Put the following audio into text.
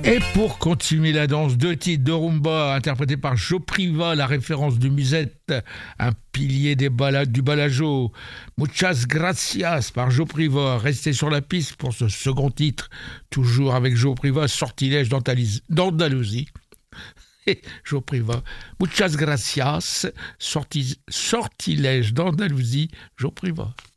Et pour continuer la danse, 2 titres de rumba interprétés par Joe Priva, la référence du musette, un pilier du balajo. Muchas gracias par Joe Priva. Restez sur la piste pour ce second titre, toujours avec Joe Priva, Sortilège d'Andalousie. Et Joe Priva, Muchas gracias, Sortilège d'Andalousie, Joe Priva.